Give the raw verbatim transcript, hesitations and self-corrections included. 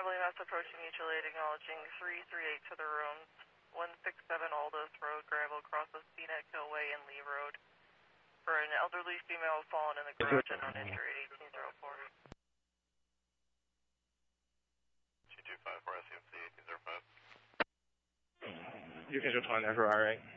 Beverly Mass approaching mutual aid, acknowledging three three eight to the rooms, one six seven Aldous Road, Gravel, crosses C N E T Hillway and Lee Road. For an elderly female fallen in the garage and uninjured, eighteen oh four. two two five four S C M C eighteen oh five. You can just find that for R A.